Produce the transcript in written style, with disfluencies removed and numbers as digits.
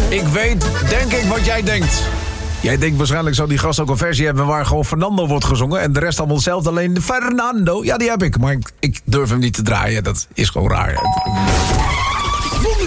Ik weet, denk ik, wat jij denkt. Jij denkt waarschijnlijk zou die gast ook een versie hebben waar gewoon Fernando wordt gezongen en de rest allemaal hetzelfde, alleen de Fernando. Ja, die heb ik, maar ik durf hem niet te draaien. Dat is gewoon raar.